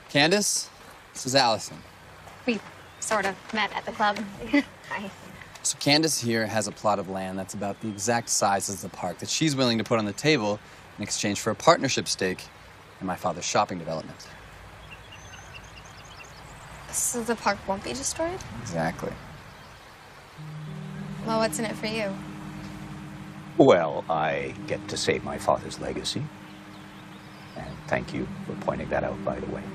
Candace, this is Allison. We sort of met at the club. Hi. So Candace here has a plot of land that's about the exact size as the park that she's willing to put on the table in exchange for a partnership stake in my father's shopping development. So the park won't be destroyed? Exactly. Well, what's in it for you? Well, I get to save my father's legacy. And thank you for pointing that out, by the way.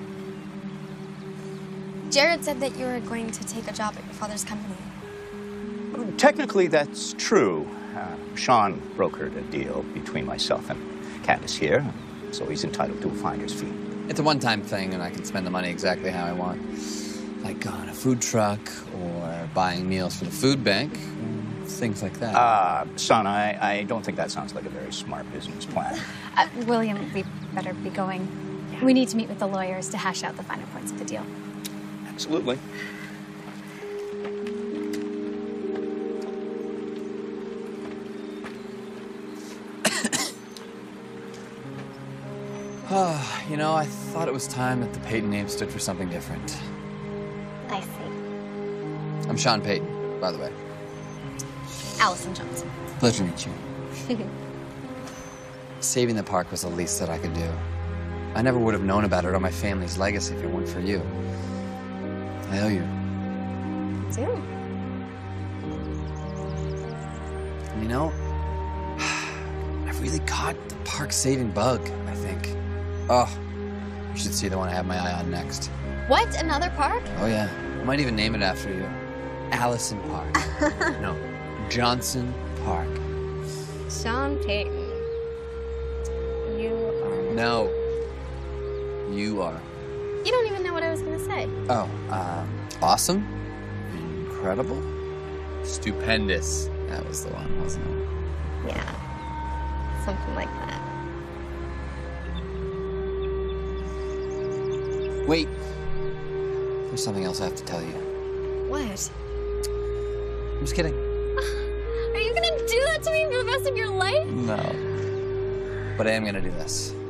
Jared said that you were going to take a job at your father's company. Well, technically, that's true. Sean brokered a deal between myself and Candace here, so he's entitled to a finder's fee. It's a one-time thing, and I can spend the money exactly how I want. Like on a food truck, or buying meals for the food bank, things like that. Son, I don't think that sounds like a very smart business plan. William, we better be going. Yeah. We need to meet with the lawyers to hash out the finer points of the deal. Absolutely. You know, I thought it was time that the Peyton name stood for something different. I see. I'm Sean Payton, by the way. Allison Johnson. Pleasure to meet you. Saving the park was the least that I could do. I never would have known about it or my family's legacy if it weren't for you. I owe you. Too. You know, I've really caught the park saving bug, I think. Oh, you should see the one I have my eye on next. What? Another park? Oh, yeah. I might even name it after you. Allison Park. No, Johnson Park. Sean Payton. You are... No. You are. You don't even know what I was going to say. Oh, awesome? Incredible? Stupendous. That was the one, wasn't it? Yeah. Something like that. Wait. There's something else I have to tell you. What? I'm just kidding. Are you gonna do that to me for the rest of your life? No. But I am gonna do this.